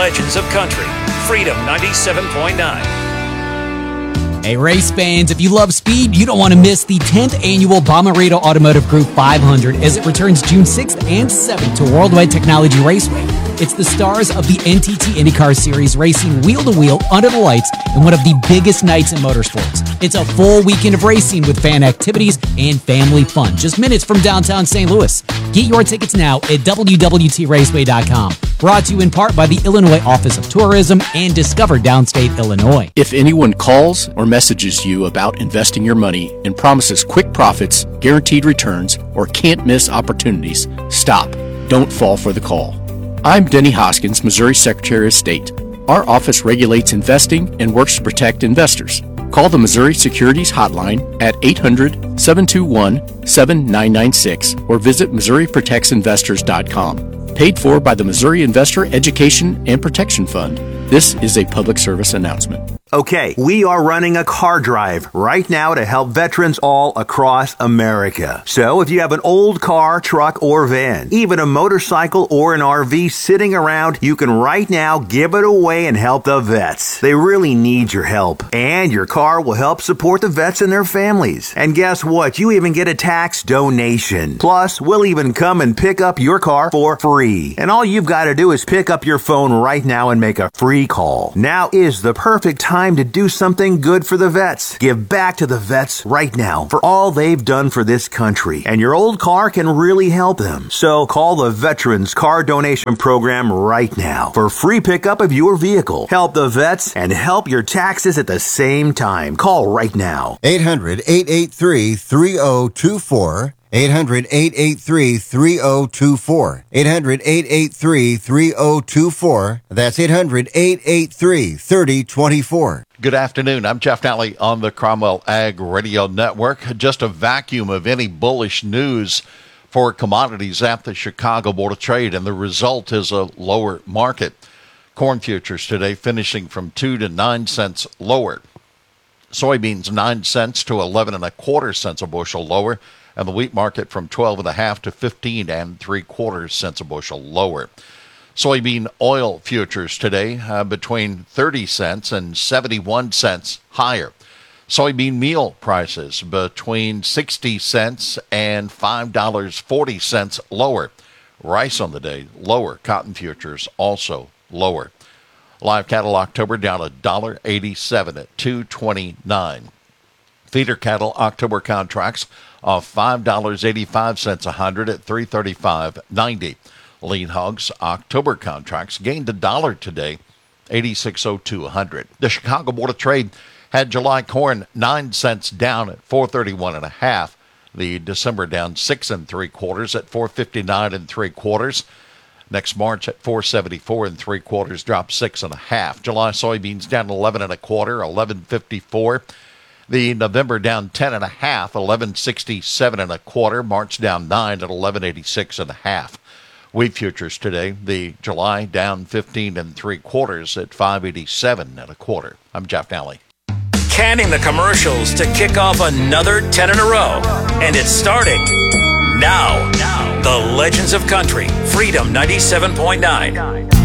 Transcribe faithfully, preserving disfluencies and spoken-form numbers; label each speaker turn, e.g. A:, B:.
A: Legends of Country, Freedom ninety-seven point nine.
B: Hey, race fans, if you love speed, you don't want to miss the tenth annual Bomarito Automotive Group five hundred as it returns June sixth and seventh to Worldwide Technology Raceway. It's the stars of the N T T IndyCar Series racing wheel-to-wheel under the lights in one of the biggest nights in motorsports. It's a full weekend of racing with fan activities and family fun, just minutes from downtown Saint Louis. Get your tickets now at w w t raceway dot com. Brought to you in part by the Illinois Office of Tourism and Discover Downstate Illinois.
C: If anyone calls or messages you about investing your money and promises quick profits, guaranteed returns, or can't miss opportunities, stop. Don't fall for the call. I'm Denny Hoskins, Missouri Secretary of State. Our office regulates investing and works to protect investors. Call the Missouri Securities Hotline at eight hundred, seven two one, seven nine nine six or visit missouri protects investors dot com. Paid for by the Missouri Investor Education and Protection Fund. This is a public service announcement.
D: Okay, we are running a car drive right now to help veterans all across America. So if you have an old car, truck, or van, even a motorcycle or an R V sitting around, you can right now give it away and help the vets. They really need your help. And your car will help support the vets and their families. And guess what? You even get a tax donation. Plus, we'll even come and pick up your car for free. And all you've got to do is pick up your phone right now and make a free call. Now is the perfect time to do something good for the vets. Give back to the vets right now for all they've done for this country. And your old car can really help them. So call the Veterans Car Donation Program right now for free pickup of your vehicle. Help the vets and help your taxes at the same time. Call right now.
E: eight hundred, eight eight three, three oh two four. eight hundred, eight eight three, three oh two four. eight hundred, eight eight three, three oh two four. That's eight hundred, eight eight three, three oh two four.
F: Good afternoon. I'm Jeff Nally on the Cromwell Ag Radio Network. Just a vacuum of any bullish news for commodities at the Chicago Board of Trade, and the result is a lower market. Corn futures today finishing from two to nine cents lower. Soybeans nine cents to eleven and a quarter cents a bushel lower. And the wheat market from twelve and a half to fifteen and three quarters cents a bushel lower. Soybean oil futures today uh, between thirty cents and seventy-one cents higher. Soybean meal prices between sixty cents and five dollars and forty cents lower. Rice on the day lower. Cotton futures also lower. Live cattle October down one dollar and eighty-seven cents at two twenty-nine. Feeder cattle October contracts of five dollars and eighty-five cents a hundred at three thirty-five ninety. Lean hogs October contracts gained a dollar today, eighty-six oh two a hundred. The Chicago Board of Trade had July corn nine cents down at four thirty-one and a half. The December down six and three quarters at four fifty-nine and three quarters. Next March at four seventy-four and three quarters, dropped six and a half. July soybeans down eleven and a quarter, eleven fifty-four. The November down ten and a half, eleven sixty-seven and a quarter. March down nine at eleven eighty-six and a half. Wheat futures today, the July down fifteen and three quarters at five eighty-seven and a quarter. I'm Jeff Nally.
A: Canning the commercials to kick off another ten in a row. And it's starting now. Now. The Legends of Country, Freedom ninety-seven point nine.